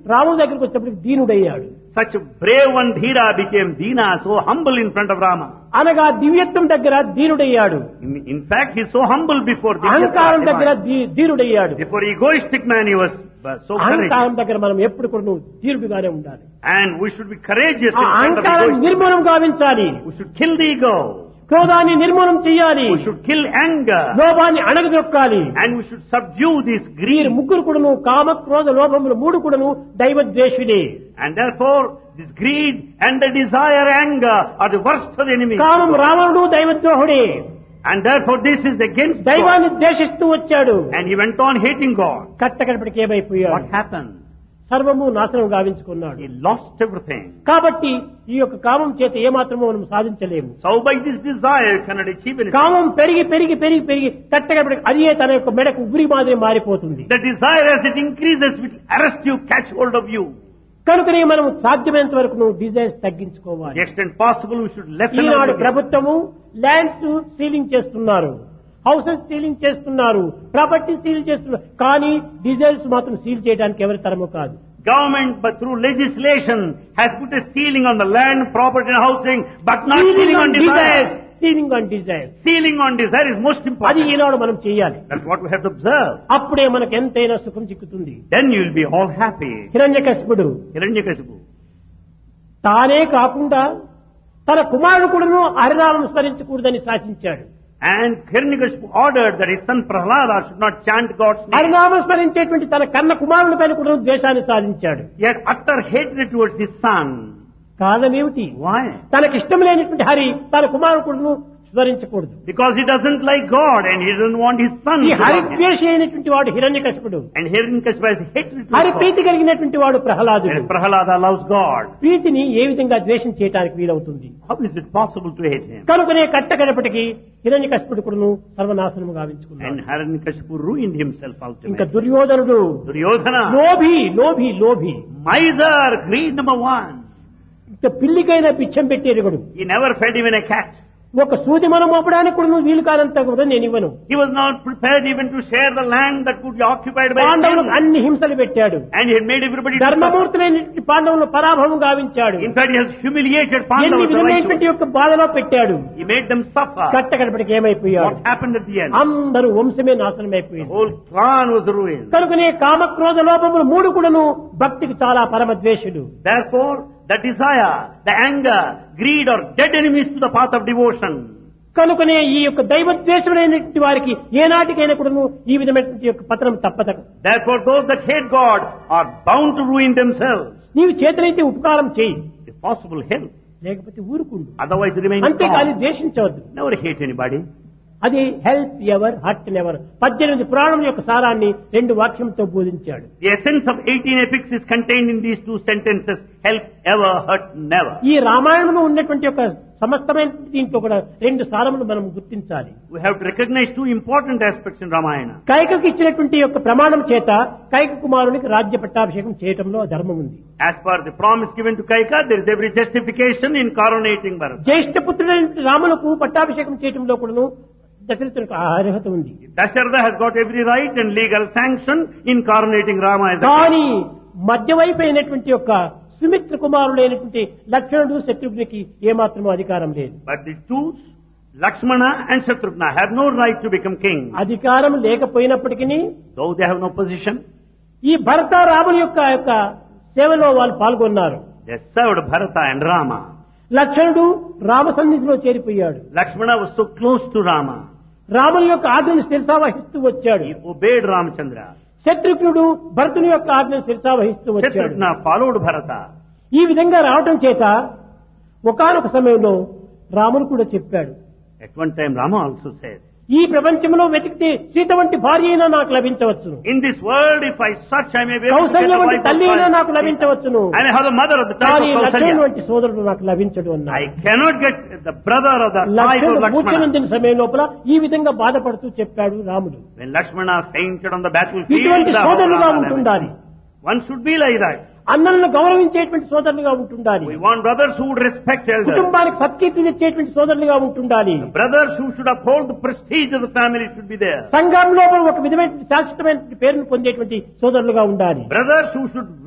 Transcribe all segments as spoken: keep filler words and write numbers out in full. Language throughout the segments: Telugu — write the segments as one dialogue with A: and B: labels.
A: రాముడి దగ్గరికి వచ్చేప్పటికి దీనుడయ్యాడు.
B: Such a brave one Dhira became Dina, so humble in front of Rama.
A: అనగా దివ్యత్వం దగ్గర దీనుడయ్యాడు.
B: In, in fact, he is so humble before
A: అహంకారం దగ్గర
B: Divyatma.
A: దీ- ధీరుడయ్యాడు.
B: Before egoistic man, he was uh, so
A: అహంకారం
B: courageous.
A: దగ్గర మనం ఎప్పుడు కూడా నువ్వు ధీరుడుగానే ఉండాలి.
B: And we should be courageous
A: ఆ
B: in front of
A: అహంకారం
B: egoistic.
A: నిర్మూలం గావించాలి.
B: We should kill the ego.
A: క్రోధాన్ని నిర్మూలం చేయాలి.
B: We should kill anger.
A: లోభాన్ని అణగదొక్కాలి.
B: And we should subdue this
A: వీరు
B: greed.
A: ముగ్గురు కూడాను కామ క్రోధ లోభములు మూడు కూడాను దైవద్వేషుడే.
B: And therefore, this greed and the desire, anger are the worst of the enemy.
A: కామం రావణుడు దైవద్రోహుడే.
B: And therefore, this is against God.
A: దైవాన్ని ద్వేషిస్తూ వచ్చాడు.
B: And he went on hating God.
A: కట్టకడపటికి ఏమైపోయాడు?
B: What happened?
A: సర్వము నాశనం గావించుకున్నాడు.
B: He lost everything.
A: కాబట్టి ఈ యొక్క కామం చేత ఏమాత్రమో మనం సాధించలేము.
B: So by this desire, you cannot achieve anything.
A: కామం పెరిగి పెరిగి పెరిగి పెరిగి కట్టకడపటికి అదే తన యొక్క మెడకు ఉబిరి మాదిరి మారిపోతుంది.
B: The desire as it increases will arrest you, catch hold of you.
A: కనుకనే మనం సాధ్యమైనంత వరకు నువ్వు డిజైన్స్
B: To
A: తగ్గించుకోవాలి.
B: the extent possible, we should lessen our
A: Eenadu
B: desire.
A: ప్రభుత్వము ల్యాండ్స్ సీలింగ్ చేస్తున్నారు, హౌసెస్ సీలింగ్ చేస్తున్నారు, ప్రాపర్టీ సీల్ చేస్తున్నారు. కానీ డిజైన్స్ మాత్రం సీల్ చేయడానికి ఎవరి తరము కాదు.
B: Government, but through legislation, has put a ceiling on the land, property and housing, but not
A: Sealing
B: ceiling on
A: on
B: desire.
A: desires, sealing on desires.
B: Ceiling on desire is most
A: అది
B: important.
A: ఈనాడు మనం చేయాలి.
B: That's what we have to observe.
A: అప్పుడే మనకు ఎంతైనా సుఖం చిక్కుతుంది.
B: Then you will be all happy.
A: హిరణ్యకశిపుడు
B: Hiranyakasipu.
A: తానే కాకుండా తన కుమారుడు కూడాను హరినామం స్మరించకూడదని శాసించాడు.
B: And Hiranyakasipu ordered that his son Prahlada should not chant God's name.
A: హరినామం స్మరించేటువంటి తన కన్న కుమారుడి పైన కూడా ద్వేషాన్ని సాధించాడు.
B: He had utter hatred towards his son.
A: కారణమేమిటి?
B: Why?
A: తనకి ఇష్టం లేనటువంటి హరి తన కుమారుడు కూడా స్మరించకూడదు.
B: Because he doesn't like God and he doesn't want his son
A: ఈ
B: to love him.
A: హరిద్వేషి అయినటువంటి వాడు హిరణ్యకశిపుడు.
B: And Hiranyakasipu has hatred
A: Hari
B: towards
A: Preethi
B: God.
A: కలిగినటువంటి వాడు ప్రహ్లాదుడు.
B: And Prahlada loves God.
A: ప్రీతిని ఏ విధంగా ద్వేషం చేయడానికి వీలవుతుంది?
B: How is it possible to hate him?
A: కనుకనే కట్టకడపటికి హిరణ్యకశిపుడు కూడాను సర్వనాశనం
B: And
A: గావించుకున్నాడు.
B: Hiranyakasipu ruined himself
A: ఇంకా
B: ultimately.
A: దుర్యోధనుడు
B: Duryodhana,
A: లోభి లోభి లోభి
B: miser, greed number one.
A: ఇంకా పిల్లికైనా పిచ్చం పెట్టేరుగుడు.
B: He never fed even a cat.
A: ఒక సూది మనం మోపడానికి కూడా నువ్వు వీలు కానంత కూడా నేను ఇవ్వను.
B: He was not prepared even to share the land that could be occupied by
A: పాండవులకు
B: him.
A: అన్ని హింసలు పెట్టాడు.
B: And he had made everybody to suffer.
A: ధర్మమూర్తులైన పాండవులను పరాభవం గావించాడు.
B: In fact, he has humiliated
A: ఎన్ని
B: Pandavas.
A: విధమైనటువంటి యొక్క బాధలో పెట్టాడు.
B: He made them suffer.
A: కట్టకడపటికి ఏమైపోయాడు?
B: What happened at the end?
A: అందరూ వంశమే నాశనం
B: The
A: అయిపోయింది.
B: whole clan was ruined.
A: కనుకనే కామక్రోధ లోపములు మూడు కూడాను భక్తికి చాలా పరమ ద్వేషుడు.
B: Therefore, the desire, the anger, greed are dead enemies to the path of devotion.
A: కనుకనే ఈ యొక్క దైవద్వేషులైనటువంటి వారికి ఏనాటికైనా కూడాను ఈ విధమైనటువంటి యొక్క పతనం తప్పదు.
B: Therefore, those that hate God are bound to ruin themselves.
A: నీవు చేతనైతే ఉపకారం చేయి,
B: If possible, help.
A: లేకపోతే ఊరుకుండు.
B: Otherwise, remain
A: అంతేకాని
B: calm.
A: ద్వేషించవద్దు.
B: Never hate anybody.
A: అది హెల్ప్ ఎవర్ హర్ట్ నెవర్ పద్దెనిమిది పురాణం యొక్క సారాన్ని రెండు వాక్యంతో బోధించాడు.
B: The essence of eighteen epics is contained in these two sentences: help ever, hurt never.
A: ఈ రామాయణంలో ఉన్నటువంటి యొక్క సమస్తమైన దీంట్లో కూడా రెండు సారములు మనం గుర్తించాలి.
B: We have to recognize two important aspects in Ramayana.
A: కైకకి ఇచ్చినటువంటి యొక్క ప్రమాణం చేత కైక కుమారునికి రాజ్య పట్టాభిషేకం చేయటంలో ధర్మం ఉంది.
B: As per the promise given to Kaika, there is every justification in coronating Bharata.
A: జ్యేష్ఠ పుత్రుడైన రాములకు పట్టాభిషేకం చేయటంలో కూడాను దశరథునికి ఆ అర్హత ఉంది.
B: Dasharatha has got every right and legal sanction in coronating Rama as a king.
A: కానీ మధ్యవైపు అయినటువంటి యొక్క సుమిత్ర కుమారుడైనటువంటి లక్ష్మణుడు శత్రుఘ్నునికి ఏమాత్రం అధికారం లేదు.
B: But the two, Lakshmana and Shatrughna, have no right to become king.
A: అధికారం లేకపోయినప్పటికీ
B: Though they have no position,
A: ఈ భరత రాముని యొక్క యొక్క సేవలో వాళ్ళు పాల్గొన్నారు.
B: they served Bharata and Rama.
A: లక్ష్మణుడు రామ సన్నిధిలో చేరిపోయాడు.
B: Lakshmana was so close to Rama.
A: రాముని యొక్క ఆజ్ఞను శిరసావహిస్తూ వచ్చాడు.
B: He obeyed Ramchandra.
A: శత్రుఘ్నుడు భరతుని యొక్క ఆజ్ఞను శిరసావహిస్తూ వచ్చాడు.
B: Shatrughna followed Bharata.
A: ఈ విధంగా రావటం చేత ఒకానొక సమయంలో రాముడు కూడా చెప్పాడు,
B: At one time Rama also said,
A: ఈ ప్రపంచంలో వెతికితే సీత వంటి భార్య అయినా నాకు లభించవచ్చును,
B: in this world if I search I may be able to get
A: Kaushalya
B: a
A: వంటి
B: wife of
A: తల్లి అయినా నాకు
B: Sita.
A: లభించవచ్చును,
B: I may have the mother of the type
A: కానీ
B: of
A: లక్ష్మణుడు
B: Kausalya.
A: వంటి సోదరుడు నాకు లభించడు అన్నాడు.
B: I cannot get the brother of the type of
A: లక్ష్మణుడు
B: Lakshmana.
A: మూర్ఛనందిన సమయం లోపల ఈ విధంగా బాధపడుతూ చెప్పాడు రాముడు,
B: When Lakshmana fainted on the battlefield,
A: ఇటువంటి
B: the
A: సోదరులుగా
B: Rama
A: ఉంటుండాలి.
B: lamented. One should be like that.
A: అన్నలను గౌరవించేటువంటి సోదరులుగా ఉంటుండాలి.
B: We want brothers who would respect elders.
A: కుటుంబానికి సత్కీర్తి తెచ్చేటువంటి సోదరులుగా ఉంటుండాలి.
B: Brothers who should uphold the prestige of the family should be there.
A: సంఘం లోపల ఒక విధమైన శాశ్వతమైన పేరును పొందేటువంటి సోదరులుగా ఉండాలి.
B: Brothers who should win reputation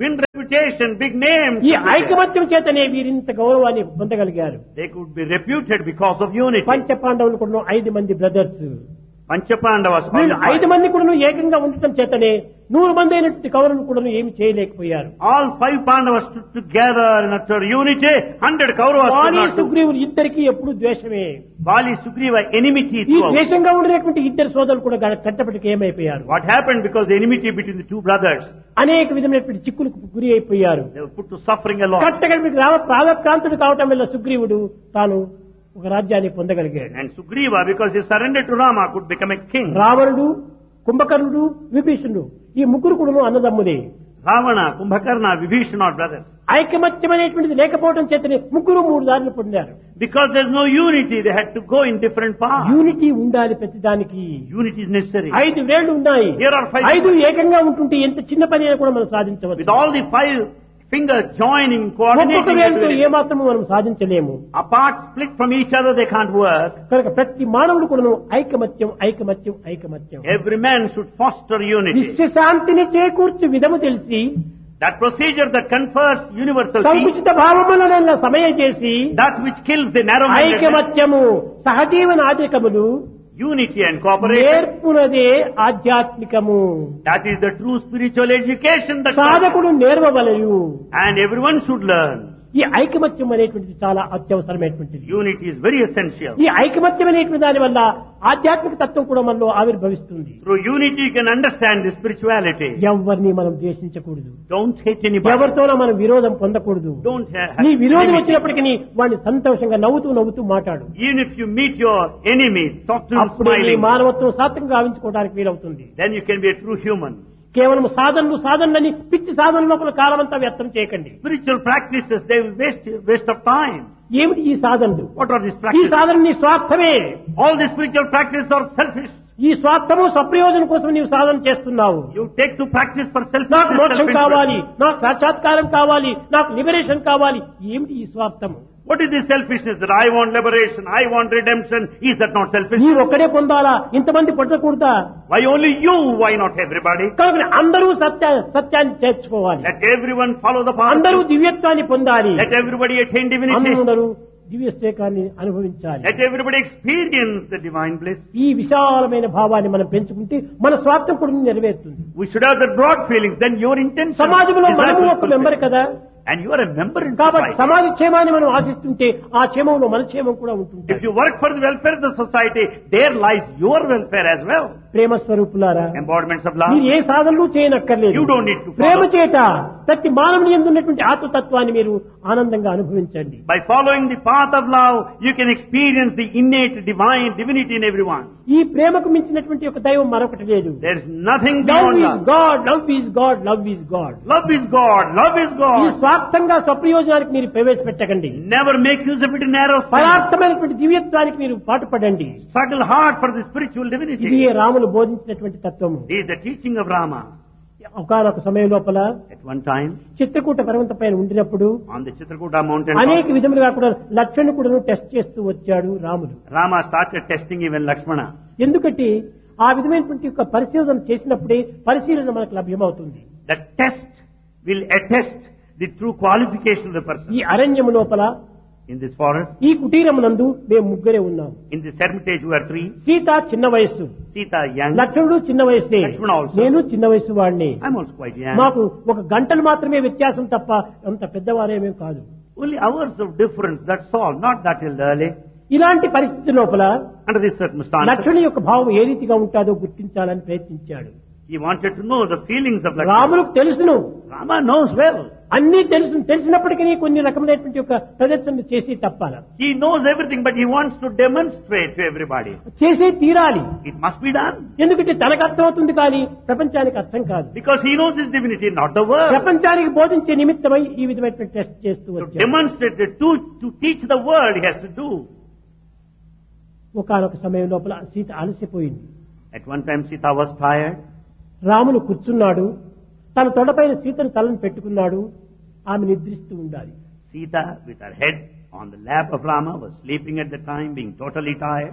B: reputation, big name.
A: ఈ ఐకమత్యం చేతనే వీరింత గౌరవాన్ని పొందగలిగారు.
B: They could be reputed because of unity.
A: పంచ పాండవులు కూడా ఐదు మంది బ్రదర్స్.
B: Panchapandavas.
A: వీళ్ళు ఐదు మంది కూడా ఏకంగా ఉండటం చేతనే నూరు మంది అయినటువంటి కౌరవులు కూడా ఏమి చేయలేకపోయారు.
B: All five Pandavas stood together in utter unity. Hundred Kauravas could
A: వాలి
B: not do.
A: సుగ్రీవులు ఇద్దరికి ఎప్పుడు ద్వేషమే.
B: Vali, Sugriva, enmity
A: ఈ
B: throughout.
A: ద్వేషంగా ఉండేటువంటి ఇద్దరు సోదరులు కూడా కట్టపటికి ఏమైపోయారు.
B: What happened because the enmity between the two brothers?
A: అనేక విధమైనటువంటి చిక్కులకు గురి అయిపోయారు.
B: They were put to suffering a lot.
A: కట్టగడికి రావ ప్రాగప్రాంతుడు కావటం వల్ల సుగ్రీవుడు తాను ఒక రాజ్యాన్ని పొందగలిగాడు.
B: And Sugriva, because he surrendered to Rama, could become a king.
A: రావణుడు, కుంభకర్ణుడు, విభీషణుడు ఈ ముగ్గురు కూడా అన్నదమ్ములే.
B: Ravana, Kumbhakarna, Vibhishana are brothers.
A: ఐకమత్యం అనేటువంటిది లేకపోవడం చేతనే ముగ్గురు మూడు దారులు పొందారు.
B: Because there's no unity, they had to go in different paths.
A: Unity ఉండాలి ప్రతిదానికి.
B: Unity is necessary.
A: ఐదు వేళ్లు ఉన్నాయి.
B: Here are five.
A: ఐదు ఏకంగా ఉంటుంటే ఎంత చిన్న పని అయినా కూడా మనం సాధించవచ్చు.
B: With all the five fingers joining,
A: ఒక్కొక్క
B: coordinating,
A: వేలుతో
B: together.
A: ఏమాత్రము మనం సాధించలేము.
B: Apart, split from each other, they can't work.
A: కనుక ప్రతి మానవుడు కూడా ఐకమత్యం ఐకమత్యం ఐకమత్యం.
B: Every man should foster unity.
A: విశ్వశాంతిని చేకూర్చు విధము తెలిసి
B: That procedure that confers universal peace,
A: సంకుచిత భావములను సమయం చేసి
B: that which kills the narrow-mindedness,
A: ఐకమత్యము సహజీవనాధికములు
B: unity and cooperation,
A: నేర్పునదే ఆధ్యాత్మికము.
B: that is the true spiritual education that
A: సాధకుడు నేర్వవలయు.
B: and everyone should learn.
A: ఈ ఐకమత్యం అనేటువంటిది చాలా అత్యవసరమైనటువంటిది.
B: Unity is very essential.
A: ఈ ఐకమత్యం అనేటువంటి దాని వల్ల ఆధ్యాత్మిక తత్వం కూడా మనలో ఆవిర్భవిస్తుంది.
B: Through unity you can understand the spirituality.
A: ఎవరిని మనం ద్వేషించకూడదు.
B: Don't hate anybody.
A: ఎవరితోనో మనం విరోధం పొందకూడదు.
B: Don't ha-
A: నీ
B: have
A: విరోధం
B: enmity.
A: వచ్చినప్పటికీ వాడిని సంతోషంగా నవ్వుతూ నవ్వుతూ మాట్లాడు.
B: Even if you meet your enemy, talk to him
A: అప్పుడే నీ
B: smiling.
A: మానవత్వం సాత్వికంగా గావించుకోవడానికి వీలవుతుంది.
B: Then you can be a true human.
A: కేవలం సాధనలు సాధనలని పిచ్చి సాధన లోపల కాలమంతా వ్యర్థం చేయకండి.
B: Spiritual practices, they will waste, waste of time.
A: ఏమిటి ఈ సాధనలు?
B: What are these
A: ఈ
B: practices?
A: సాధన నీ స్వార్థమే.
B: All these spiritual practices are selfish.
A: ఈ స్వార్థము స్వప్రయోజనం కోసం నీవు సాధన చేస్తున్నావు.
B: You take to practice for self
A: నాకు మోక్షం
B: self-interest.
A: కావాలి, నాకు సాక్షాత్కారం కావాలి, నాకు లిబరేషన్ కావాలి. ఏమిటి ఈ స్వార్థము?
B: What is this selfishness that I want liberation, I want redemption? Is that not selfish?
A: నీ ఒక్కడే పొందాలా? ఇంతమంది పొందకూడదా?
B: Why only you? Why not everybody?
A: కనుక అందరూ సత్య సత్యాన్ని చేర్చుకోవాలి.
B: Let everyone follow the path.
A: అందరూ దివ్యత్వాన్ని పొందాలి.
B: Let everybody attain divinity.
A: అందరూ దివ్యస్థేకాన్ని అనుభవించాలి.
B: Let everybody experience the divine bliss.
A: ఈ విశాలమైన భావాన్ని మనం పెంచుకుంటే మన స్వార్థం కూడా నెరవేరుతుంది.
B: We should have the broad feelings. Then your intention.
A: సమాజంలో
B: desire
A: మనము
B: will
A: ఒక
B: fulfill.
A: మెంబర్ కదా.
B: And you are a member in
A: కాబట్టి
B: society.
A: సమాజ క్షేమాన్ని మనం ఆశిస్తుంటే ఆ క్షేమంలో మన క్షేమం కూడా ఉంటుంది.
B: If you work for the welfare of the society, there lies your welfare as well.
A: ప్రేమ స్వరూపులారా,
B: Embodiments of love.
A: మీరు ఏ సాధనలు చేయనక్కర్లేదు.
B: You don't need to follow.
A: ప్రేమ చేత ప్రతి మానవుని యందు ఉన్నటువంటి ఆత్మతత్వాన్ని మీరు ఆనందంగా అనుభవించండి.
B: By following the path of love, you can experience the innate divine divinity in everyone.
A: ఈ ప్రేమకు మించినటువంటి ఒక దైవం మరొకటి లేదు.
B: There is nothing
A: love
B: beyond
A: is
B: love.
A: God, love is God, love is God.
B: Love is God. Love is
A: ఈ
B: God.
A: స్వార్థంగా స్వప్రయోజనానికి మీరు ప్రవేశపెట్టకండి.
B: Never make use of it in narrow sense.
A: పరార్థమైనటువంటి దివ్యత్వానికి మీరు పాటుపడండి.
B: Struggle hard for the spiritual divinity.
A: ఇది రాములు బోధించినటువంటి తత్వము.
B: This is the teaching of Rama.
A: ఒకనొక సమయం లోపల
B: At one time,
A: చిత్రకూట పర్వత పైన ఉండినప్పుడు
B: on the Chitrakuta mountain,
A: అనేక
B: top,
A: విధములుగా కూడా లక్ష్మణుడు టెస్ట్ చేస్తూ వచ్చాడు రాముడు.
B: Rama started testing even Lakshmana.
A: ఎందుకంటే ఆ విధమైనటువంటి ఒక పరిశోధన చేసినప్పుడే పరిశీలన మనకు లభ్యమవుతుంది.
B: The test will attest the true qualification of the
A: ఈ
B: person.
A: అరణ్యము లోపల
B: In this forest,
A: ఈ కుటీరమునందు మేము ముగ్గురే ఉన్నాం.
B: in this hermitage, we are three.
A: Sita చిన్న వయస్సు,
B: Sita young.
A: లక్ష్మణుడు చిన్న వయస్సే,
B: లక్ష్మణ also.
A: నేను చిన్న వయస్సు వాడిని.
B: I'm also quite young.
A: మాకు ఒక గంటలు మాత్రమే వ్యత్యాసం తప్ప అంత పెద్దవారేమీ కాదు.
B: Only hours of difference, that's all, not that elderly.
A: ఇలాంటి పరిస్థితి లోపల
B: Under these circumstances,
A: లక్ష్మణుని యొక్క భావం ఏ రీతిగా ఉంటుందో గుర్తించాలని ప్రయత్నించాడు.
B: he wanted to know the feelings of Lakshmana.
A: రాములకు తెలుసును,
B: Rama knows well.
A: అన్నీ తెలుసు, తెలిసినప్పటికీ కొన్ని రకమైనటువంటి ఒక ప్రదర్శన చేసి తప్పాల.
B: He knows everything, but he wants to demonstrate to everybody.
A: చేసే తీరాలి.
B: It must be done.
A: ఎందుకంటే తనకు అర్థమవుతుంది కానీ ప్రపంచానికి అర్థం కాదు.
B: Because he knows his divinity, not the world.
A: ప్రపంచానికి బోధించే నిమిత్తమై ఈ విధమైనటువంటి టెస్ట్ చేస్తూ
B: To
A: వచ్చాడు.
B: demonstrate, it, to, to teach the world, he has to do.
A: ఒకనొక సమయం లోపల Sita అలసిపోయింది.
B: At one time, Sita was tired.
A: Ramulu కూర్చున్నాడు, తన తొడపైన సీతను తలను పెట్టుకున్నాడు. ఆమె నిద్రిస్తూ ఉండాలి.
B: Sita, with her head on the lap of Rama, was sleeping at the time, being totally tired.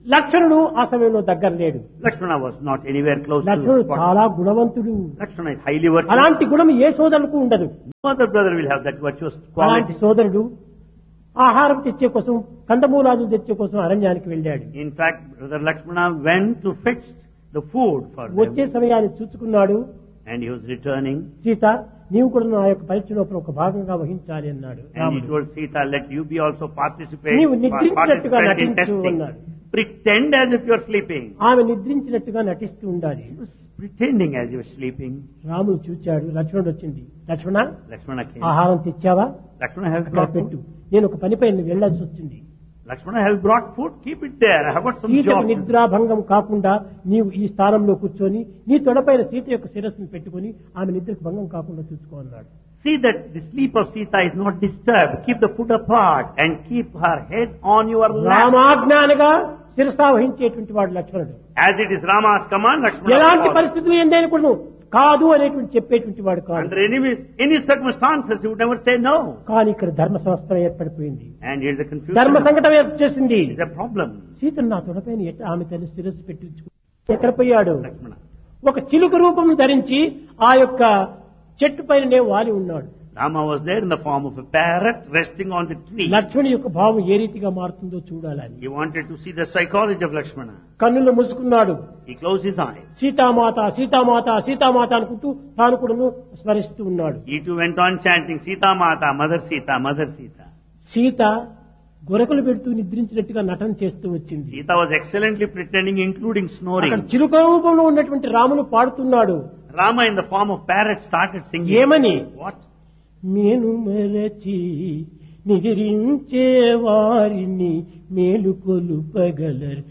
A: లక్ష్మణుడు ఆ సమయంలో దగ్గర లేడు.
B: Lakshmana was not anywhere close to
A: లక్ష్మణుడు
B: the spot.
A: చాలా గుణవంతుడు.
B: Lakshmana is highly virtuous.
A: అలాంటి గుణం ఏ సోదరులకు ఉండదు.
B: No other brother will have that virtuous
A: అలాంటి
B: quality.
A: సోదరుడు ఆహారం తెచ్చే కోసం కందమూలాలు తెచ్చే కోసం అరణ్యానికి వెళ్ళాడు.
B: In fact, brother Lakshmana went to fetch the food for
A: వచ్చే
B: them,
A: సమయాన్ని చూసుకున్నాడు.
B: and he was returning,
A: Sita నీవు కూడా నా యొక్క పరీక్ష లోపల ఒక భాగంగా వహించాలి అన్నాడు.
B: and he
A: రాముడు.
B: told Sita, let you be also participate,
A: నీవు నిద్రించినట్టుగా
B: participate in
A: నటించు
B: testing.
A: అన్నాడు.
B: Pretend as if you are sleeping.
A: ఆమె నిద్రించినట్టుగా నటిస్తూ ఉండాలి.
B: He was pretending as he was sleeping.
A: రాముడు చూచాడు. లక్ష్మణుడు వచ్చింది. లక్ష్మణ
B: Lakshmana came.
A: ఆహారం తెచ్చావా?
B: Lakshmana has
A: అక్కడ
B: brought
A: పెట్టు.
B: food.
A: నేను ఒక పనిపై వెళ్ళాల్సి వచ్చింది.
B: Lakshmana has brought food. Keep it there. I have got some
A: సీతకు
B: job. to do.
A: నిద్రాభంగం కాకుండా నీవు ఈ స్థానంలో కూర్చొని నీ తొడపైన సీత యొక్క శిరస్సును పెట్టుకుని ఆమె నిద్రకు భంగం కాకుండా చూసుకో అన్నాడు.
B: See that the sleep of Sita is not disturbed. Keep the foot apart and keep her head on your lap.
A: రామాజ్ఞానగా శిరసా వహించేటువంటి వాడు లక్ష్మణుడు.
B: As it is Rama's command, Lakshmana
A: ఎలాంటి
B: followed.
A: పరిస్థితులు ఏందని కూడా కాదు అనేటువంటి చెప్పేటువంటి వాడు కాదు.
B: Under any, any circumstances, he would never say no.
A: కానీ ఇక్కడ ధర్మ సంస్థ ఏర్పడిపోయింది.
B: And here's the confusion.
A: ధర్మ సంకటం వచ్చేసింది.
B: It's a problem.
A: సీతను నా తొడపైన ఎట్లా ఆమె తల్లి శిరస్సు పెట్టి ఎక్కడ పోయాడు?
B: Lakshmana.
A: ఒక చిలుక రూపం ధరించి ఆ యొక్క చెట్టు పైననే వాలి ఉన్నాడు.
B: Rama was there in the form of a parrot resting on the tree.
A: లక్ష్మణుని యొక్క భావం ఏ రీతిగా మారుతుందో చూడాలని
B: He wanted to see the psychology of Lakshmana.
A: కన్నులు మూసుకున్నాడు.
B: He closed his eyes.
A: Sitamata Sitamata Sitamata అనుకుంటూ తాను కూడా స్మరిస్తూ ఉన్నాడు.
B: He too went on chanting, Sita Mata, Mother Sita, Mother Sita.
A: Sita గొరకలు పెడుతూ నిద్రించినట్టుగా నటన చేస్తూ వచ్చింది.
B: Sita was excellently pretending, including
A: అక్కడ
B: snoring.
A: చిలుక రూపంలో ఉన్నటువంటి రామును పాడుతున్నాడు.
B: Rama in the form of parrot started singing.
A: ఏమని?
B: What?
A: మేను మరచి నిద్రించే వారిని మేలుకొలుపగలరు